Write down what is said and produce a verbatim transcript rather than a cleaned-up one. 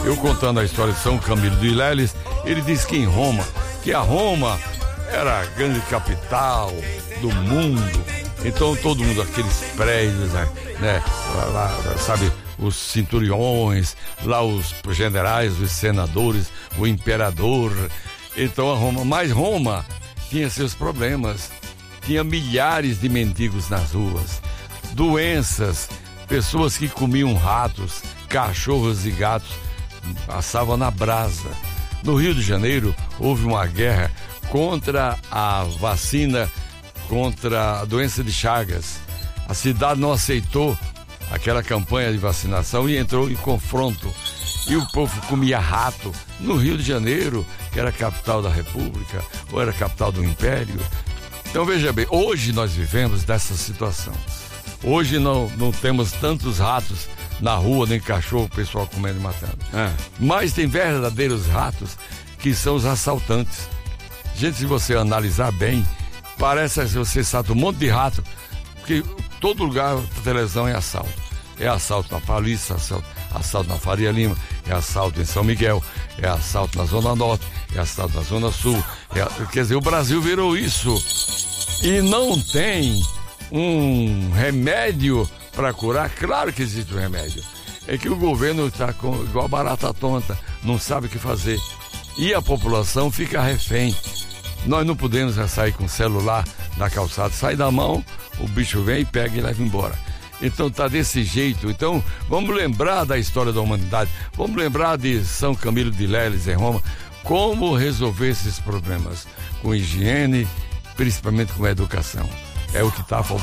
eu contando a história de São Camilo de Leles, ele disse que em Roma, que a Roma era a grande capital do mundo. Então todo mundo, aqueles prédios, né, lá, lá, sabe, os centuriões, lá os generais, os senadores, o imperador. Então a Roma, mas Roma tinha seus problemas, tinha milhares de mendigos nas ruas, doenças, pessoas que comiam ratos, cachorros e gatos, assavam na brasa. No Rio de Janeiro houve uma guerra contra a vacina contra a doença de Chagas. A cidade não aceitou aquela campanha de vacinação e entrou em confronto. E o povo comia rato no Rio de Janeiro, que era a capital da República, ou era a capital do Império. Então veja bem, hoje nós vivemos dessa situação. Hoje não, não temos tantos ratos na rua, nem cachorro, o pessoal comendo e matando. É. Mas tem verdadeiros ratos que são os assaltantes. Gente, se você analisar bem, parece que você salta um monte de rato, porque todo lugar da televisão é assalto. É assalto na Paulista, assalto, assalto na Faria Lima, é assalto em São Miguel, é assalto na Zona Norte, é assalto na Zona Sul. É, quer dizer, o Brasil virou isso. E não tem um remédio para curar. Claro que existe um remédio. É que o governo está igual barata tonta, não sabe o que fazer. E a população fica refém. Nós não podemos sair com o celular na calçada, sai da mão, o bicho vem e pega e leva embora. Então tá desse jeito. Então vamos lembrar da história da humanidade, vamos lembrar de São Camilo de Leles em Roma, como resolver esses problemas com higiene, principalmente com educação. É o que está faltando.